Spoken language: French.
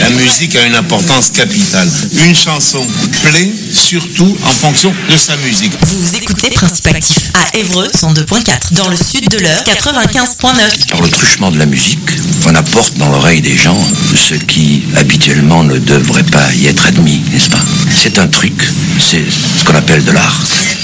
La musique a une importance capitale. Une chanson plaît surtout en fonction de sa musique. Vous écoutez Principe Actif à Évreux 102.4, dans le sud de l'Eure 95.9. Par le truchement de la musique, on apporte dans l'oreille des gens ce qui habituellement ne devrait pas y être admis, n'est-ce pas? C'est un truc, c'est ce qu'on appelle de l'art.